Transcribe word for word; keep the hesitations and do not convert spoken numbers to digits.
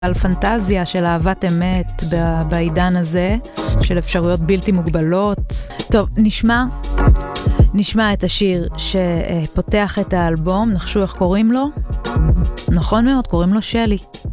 על פנטזיה של אהבת אמת בעידן הזה, של אפשרויות בלתי מוגבלות. טוב, נשמע, נשמע את השיר שפותח את האלבום, נחשו איך קוראים לו? נכון מאוד, קוראים לו שלי.